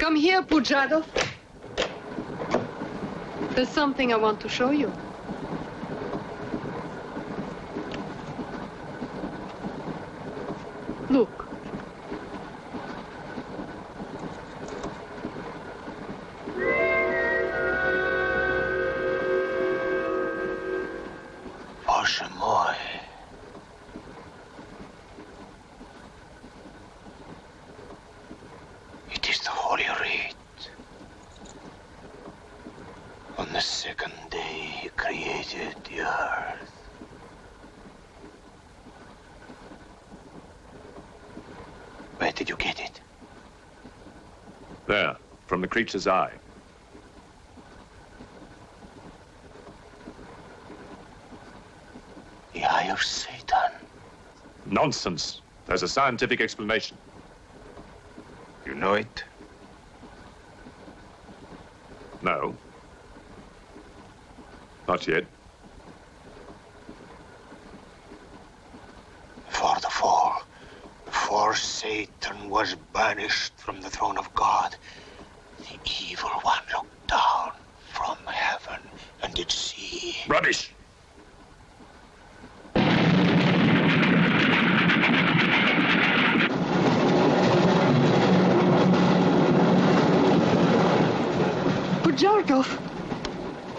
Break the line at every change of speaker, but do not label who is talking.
Come here, Pujado. There's something I want to show you. Look.
Боже мой. It is the Holy Rite. On the second day he created the earth. Where did you get it?
There, from the creature's eye.
The eye of Satan.
Nonsense. There's a scientific explanation.
You know it?
No. Not yet.
For the fall, before Satan was banished from the throne of God,